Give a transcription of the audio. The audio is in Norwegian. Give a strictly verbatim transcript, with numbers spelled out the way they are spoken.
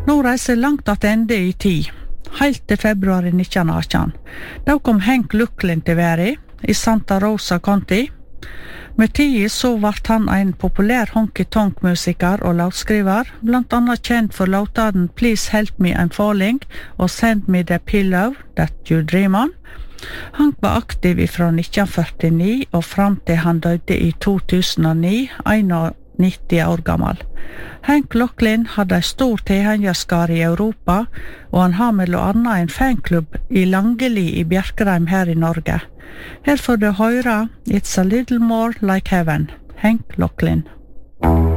Nå reiser langt attende i tid, helt til februar nitten atten. Da kom Hank Lucklin til verden i Santa Rosa County. Med tiden så vart han en populær honky-tonk-musiker og låtskriver, blant annet kjent for låtene Please Help Me I'm Falling og Send Me the Pillow That You Dream On. Hank var aktiv fra nitten førtini og fram til han døde i to tusen og ni, nittien år gammel. Hank Lucklin hadde en stor tilhengerskare i Europa, og han har mellom annet en fanklubb i Langeli i Bjerkreim her i Norge. Her får du høre It's a Little More Like Heaven, Hank Lucklin.